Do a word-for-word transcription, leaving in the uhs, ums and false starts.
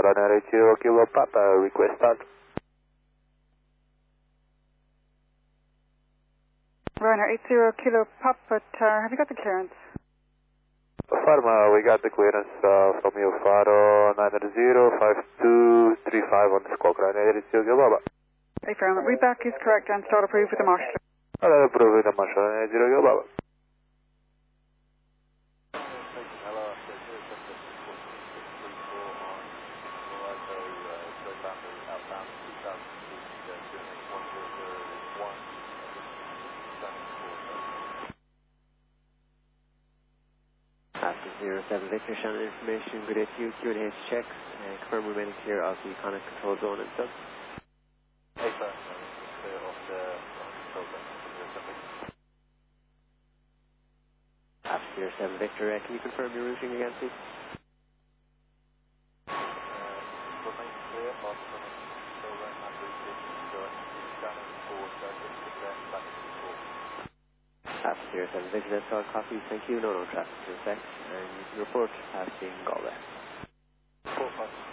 runner eight zero Kilo Papa, request start. Runner eight zero Kilo Papa, uh, have you got the clearance? Farma, we got the clearance uh, from you, Faro nine zero five two three five on the squawk, runner eight zero Kilo Papa. Affirmative, readback is correct and start approved with the marshal. Hello, approved with the marshal, runner eight zero Kilo Papa. After zero seven Victor, Shannon information, good day to you, Q and H checks, uh, confirm remaining clear of the Conic control zone and stuff. Hey, sir, clear off the control zone. After zero seven Victor, uh, can you confirm your routing again, please? Uh, remain clear of the control zone and routing, so Shannon four, circuit, left, back to four. After zero seven Victor, that's all copies, thank you, no no traffic to effect, and you can report as being Galway. Four, five.